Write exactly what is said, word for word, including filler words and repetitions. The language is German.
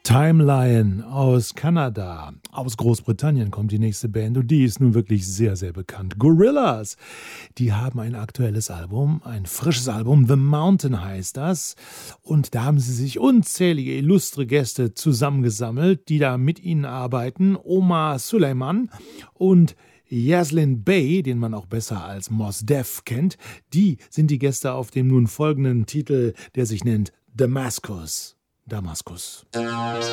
Time Lion aus Kanada. Aus Großbritannien kommt die nächste Band und die ist nun wirklich sehr, sehr bekannt. Gorillaz, die haben ein aktuelles Album, ein frisches Album, The Mountain heißt das. Und da haben sie sich unzählige illustre Gäste zusammengesammelt, die da mit ihnen arbeiten. Omar Suleiman und Yaslin Bey, den man auch besser als Mos Def kennt, die sind die Gäste auf dem nun folgenden Titel, der sich nennt Damascus. Damaskus.